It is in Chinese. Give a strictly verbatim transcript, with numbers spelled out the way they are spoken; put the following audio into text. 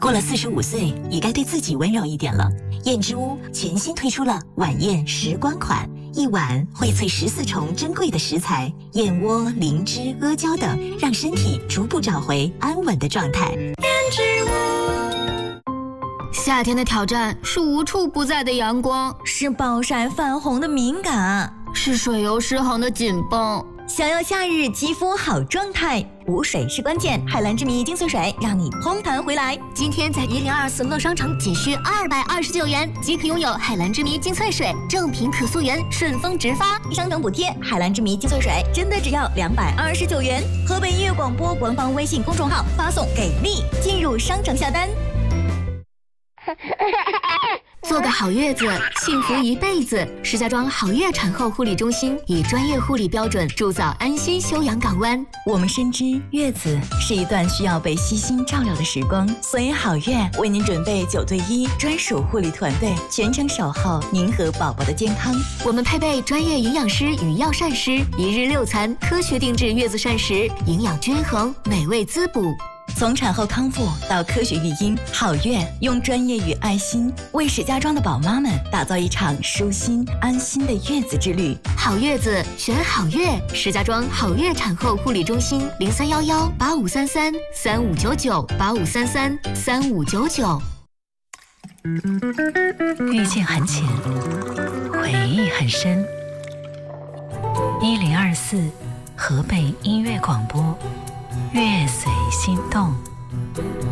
过了四十五岁，也该对自己温柔一点了。燕之屋全新推出了晚宴时光款，一碗荟萃十四重珍贵的食材，燕窝、灵芝、阿胶等，让身体逐步找回安稳的状态。燕之屋。 夏天的挑战是无处不在的阳光， 是暴晒泛红的敏感， 是水油失衡的紧绷。 想要夏日肌肤好状态，补水是关键。海蓝之谜精粹水让你嘭弹回来。 今天在一零二四乐商城仅需二百二十九元即可拥有海蓝之谜精粹水，正品可溯源，顺丰直发， 商城补贴。海蓝之谜精粹水真的只要两百二十九元。河北音乐广播官方微信公众号发送给力进入商城下单。 做个好月子，幸福一辈子。石家庄好月产后护理中心以专业护理标准铸造安心休养港湾。 我们深知月子是一段需要被悉心照料的时光，所以好月为您准备九对一专属护理团队，全程守候您和宝宝的健康。 我们配备专业营养师与药膳师，一日六餐，科学定制月子膳食，营养均衡，美味滋补。 从产后康复到科学育婴，好月用专业与爱心为石家庄的宝妈们打造一场舒心安心的月子之旅。 好月子选好月，石家庄好月产后护理中心零三幺幺八五三三三五九九八五三三三五九九。 遇见很浅，回忆很深。一零二四河北音乐广播，月随心动。